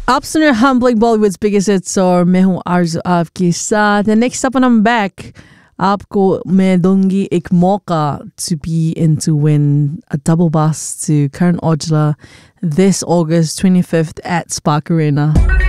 आप सुन रहे हम ब्लैक बॉलीवुड्स बिगेस्ट हिट्स और मैं हूँ आरज़ू आपके साथ। नेक्स्ट अप I'm back, आपको मैं दूंगी एक मौका to be in to win a double bus to Karan Aujla this August 25th at Spark Arena.